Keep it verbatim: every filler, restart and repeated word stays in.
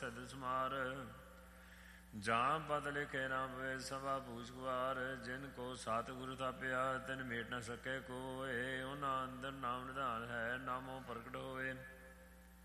ਸਿਧ ਸਮਾਰ। ਜਾਂ ਪਦ ਲਿਖੇ ਨਾ ਪਵੇ ਸਭਾ ਪੂਛ ਗੁਆਰ। ਜਿਨ ਕੋ ਸਤਿਗੁਰੂ ਥਾਪਿਆ ਤਿਨ ਮੇਟ ਨ ਸਕੇ ਕੋਏ। ਉਹਨਾਂ ਅੰਦਰ ਨਾਮ ਨਿਧਾਨ ਹੈ ਨਾਮੋ ਪ੍ਰਗਟ ਹੋਏ।